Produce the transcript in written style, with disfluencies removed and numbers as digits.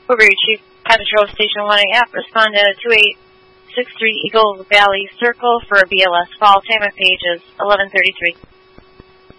Woodbury Chief, Patrol Station 1AF, respond to 2863 Eagle Valley Circle for a BLS call. Time of page is 11:33.